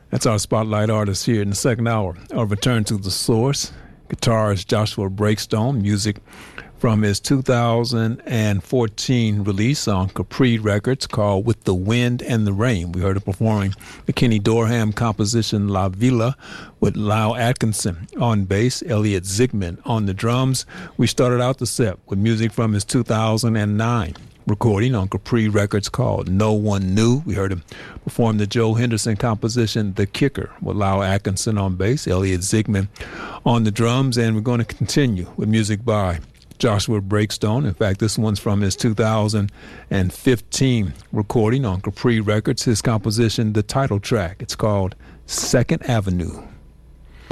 That's our spotlight artist here in the second hour of Return to the Source. Guitarist Joshua Breakstone, music from his 2014 release on Capri Records called With the Wind and the Rain. We heard him performing the Kenny Dorham composition La Villa with Lyle Atkinson on bass, Elliot Zigman on the drums. We started out the set with music from his 2009 recording on Capri Records called No One Knew. We heard him perform the Joe Henderson composition The Kicker with Lyle Atkinson on bass, Elliot Zigman on the drums, and we're going to continue with music by Joshua Breakstone. In fact, this one's from his 2015 recording on Capri Records, his composition, the title track. It's called Second Avenue.